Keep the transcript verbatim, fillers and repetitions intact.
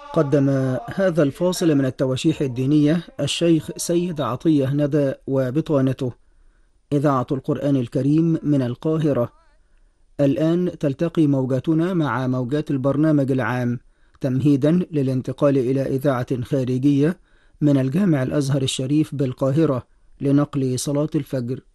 قدم هذا الفاصل من التواشيح الدينية الشيخ سيد عطية ندى وبطانته. إذاعة القرآن الكريم من القاهرة. الآن تلتقي موجاتنا مع موجات البرنامج العام تمهيدا للانتقال إلى إذاعة خارجية من الجامع الأزهر الشريف بالقاهرة لنقل صلاة الفجر.